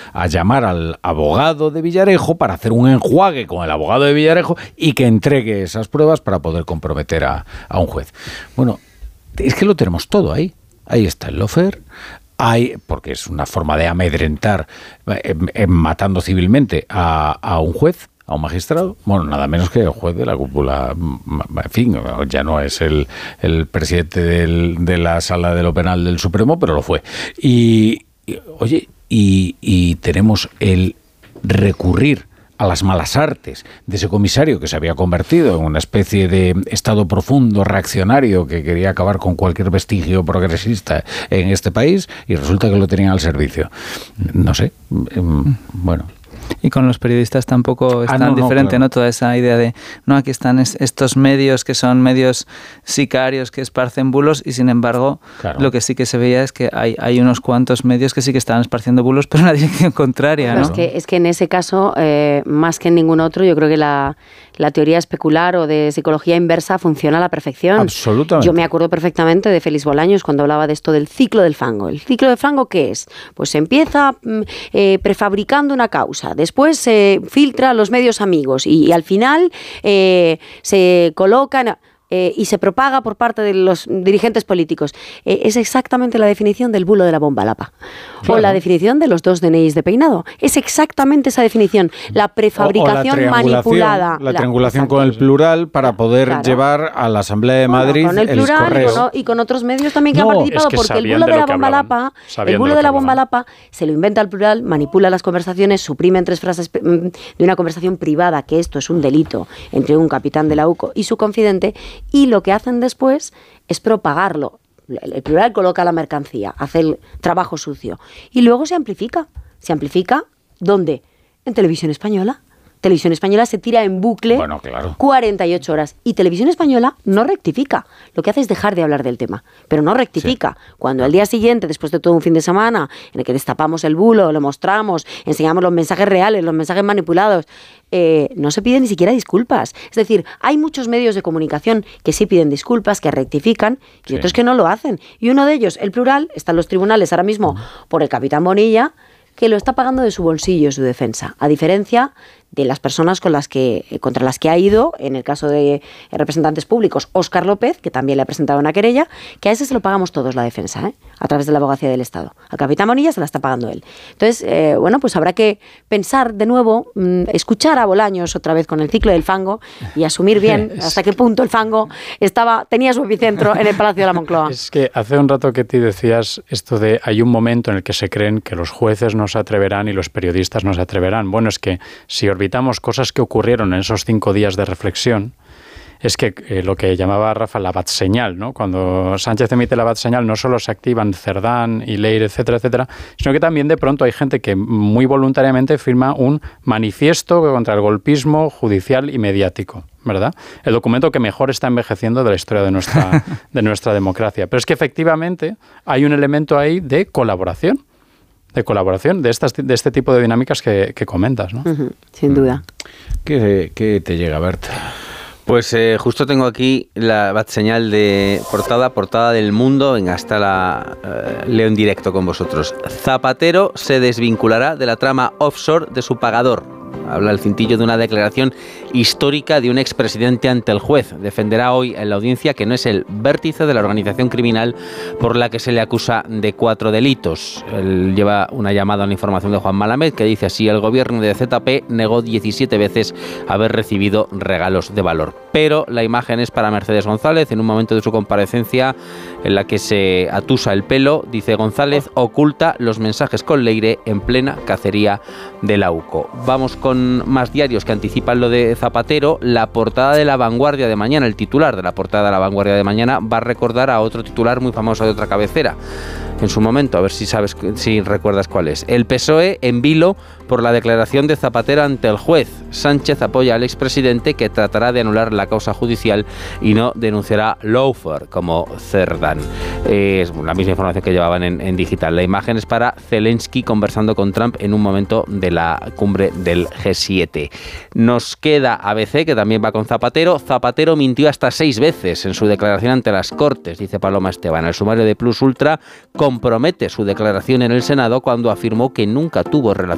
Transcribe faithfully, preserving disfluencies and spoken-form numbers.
a llamar al abogado de Villarejo para hacer un enjuague con el abogado de Villarejo y que entregue esas pruebas para poder comprometer a, a un juez. Bueno, es que lo tenemos todo ahí. Ahí está el lawfare. Hay, porque es una forma de amedrentar eh, eh, matando civilmente a, a un juez, a un magistrado, bueno, nada menos que el juez de la cúpula, en fin, ya no es el, el presidente del, de la Sala de lo Penal del Supremo, pero lo fue. Y, y oye, y, y tenemos el recurrir a las malas artes de ese comisario que se había convertido en una especie de estado profundo reaccionario que quería acabar con cualquier vestigio progresista en este país y resulta que lo tenían al servicio. No sé, bueno... Y con los periodistas tampoco es ah, tan no, diferente, no, claro. ¿no? Toda esa idea de, no, aquí están es, estos medios que son medios sicarios que esparcen bulos y sin embargo claro. lo que sí que se veía es que hay, hay unos cuantos medios que sí que están esparciendo bulos pero en la dirección contraria, ¿no? Es que, es que en ese caso, eh, más que en ningún otro, yo creo que la, la teoría especular o de psicología inversa funciona a la perfección. Absolutamente. Yo me acuerdo perfectamente de Félix Bolaños cuando hablaba de esto del ciclo del fango. ¿El ciclo del fango qué es? Pues se empieza eh, prefabricando una causa, después se filtra a los medios amigos y, y al final eh, se colocan... Eh, y se propaga por parte de los dirigentes políticos. Eh, es exactamente la definición del bulo de la bomba lapa. Claro. O la definición de los dos D N Is de peinado. Es exactamente esa definición. La prefabricación o, o la manipulada. La triangulación la, con el plural para poder claro. llevar a la Asamblea de Madrid bueno, con el plural el y, con, y con otros medios también que no, han participado, es que porque el bulo de, de la bomba lapa, el bulo de, de la bomba lapa se lo inventa al plural, manipula las conversaciones, suprimen tres frases de una conversación privada, que esto es un delito entre un capitán de la U C O y su confidente. Y lo que hacen después es propagarlo. El plural coloca la mercancía, hace el trabajo sucio. Y luego se amplifica. ¿Se amplifica? ¿Dónde? En Televisión Española. Televisión Española se tira en bucle bueno, claro. cuarenta y ocho horas. Y Televisión Española no rectifica. Lo que hace es dejar de hablar del tema. Pero no rectifica. Sí. Cuando al día siguiente, después de todo un fin de semana, en el que destapamos el bulo, lo mostramos, enseñamos los mensajes reales, los mensajes manipulados, eh, no se piden ni siquiera disculpas. Es decir, hay muchos medios de comunicación que sí piden disculpas, que rectifican, y sí. otros que no lo hacen. Y uno de ellos, el plural, está en los tribunales ahora mismo por el capitán Bonilla, que lo está pagando de su bolsillo su defensa, a diferencia de las personas con las que, contra las que ha ido, en el caso de representantes públicos, Óscar López, que también le ha presentado una querella, que a ese se lo pagamos todos la defensa, ¿eh? A través de la Abogacía del Estado. Al capitán Bonilla se la está pagando él. Entonces, eh, bueno, pues habrá que pensar de nuevo, mmm, escuchar a Bolaños otra vez con el ciclo del fango y asumir bien hasta qué punto el fango estaba tenía su epicentro en el Palacio de la Moncloa. Es que hace un rato que te decías esto de hay un momento en el que se creen que los jueces no se atreverán y los periodistas no se atreverán. Bueno, es que si orbitamos cosas que ocurrieron en esos cinco días de reflexión, es que eh, lo que llamaba Rafa la bat-señal, ¿no? Cuando Sánchez emite la bat-señal no solo se activan Cerdán y Leire, etcétera, etcétera, sino que también de pronto hay gente que muy voluntariamente firma un manifiesto contra el golpismo judicial y mediático, ¿verdad? El documento que mejor está envejeciendo de la historia de nuestra, de nuestra democracia. Pero es que efectivamente hay un elemento ahí de colaboración. de colaboración, de estas de este tipo de dinámicas que, que comentas, ¿no? Uh-huh, sin duda. ¿Qué, qué te llega, Bert? Pues eh, justo tengo aquí la bat-señal de portada, portada del Mundo. Venga, hasta la eh, leo en directo con vosotros. Zapatero se desvinculará de la trama offshore de su pagador. Habla el cintillo de una declaración histórica de un expresidente ante el juez. Defenderá hoy en la audiencia que no es el vértice de la organización criminal por la que se le acusa de cuatro delitos. Él lleva una llamada a la información de Juan Malamed que dice así: el gobierno de Z P negó diecisiete veces haber recibido regalos de valor. Pero la imagen es para Mercedes González en un momento de su comparecencia en la que se atusa el pelo. Dice González: oculta los mensajes con Leire en plena cacería de la U C O. Vamos con más diarios que anticipan lo de Zapatero. La portada de La Vanguardia de mañana, el titular de la portada de La Vanguardia de mañana va a recordar a otro titular muy famoso de otra cabecera en su momento, a ver si sabes, si recuerdas cuál es. El P S O E en vilo por la declaración de Zapatero ante el juez. Sánchez apoya al expresidente que tratará de anular la causa judicial y no denunciará lawfare como Cerdán. Eh, es la misma información que llevaban en, en digital. La imagen es para Zelensky conversando con Trump en un momento de la cumbre del G siete. Nos queda A B C, que también va con Zapatero. Zapatero mintió hasta seis veces en su declaración ante las Cortes, dice Paloma Esteban. El sumario de Plus Ultra compromete su declaración en el Senado cuando afirmó que nunca tuvo relación